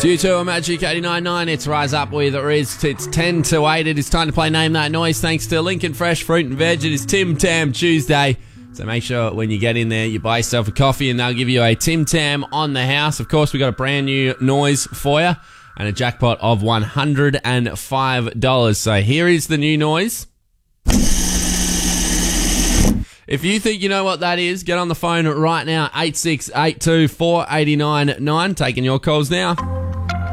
Due to a Magic 89.9, it's Rise Up with Riz. It's 10 to 8. It is time to play Name That Noise. Thanks to Lincoln Fresh Fruit and Veg. It is Tim Tam Tuesday. So make sure when you get in there, you buy yourself a coffee and they'll give you a Tim Tam on the house. Of course, we got a brand new noise for you and a jackpot of $105. So here is the new noise. If you think you know what that is, get on the phone right now, 8682 489 9. Taking your calls now.